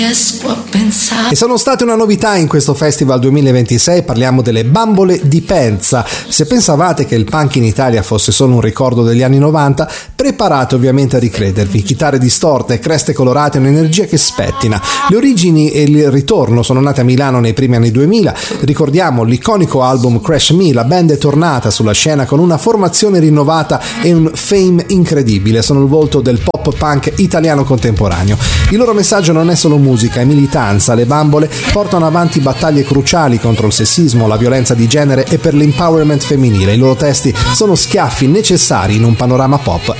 E sono state una novità in questo Festival 2026, parliamo delle Bambole di Penza. Se pensavate che il punk in Italia fosse solo un ricordo degli anni 90, preparate ovviamente a ricredervi. Chitarre distorte, creste colorate, un'energia che spettina. Le origini e il ritorno sono nate a Milano nei primi anni 2000. Ricordiamo l'iconico album Crash Me, la band è tornata sulla scena con una formazione rinnovata e un fame incredibile. Sono il volto del pop punk italiano contemporaneo. Il loro messaggio non è solo musica, è militanza. Le Bambole portano avanti battaglie cruciali contro il sessismo, la violenza di genere e per l'empowerment femminile. I loro testi sono schiaffi necessari in un panorama pop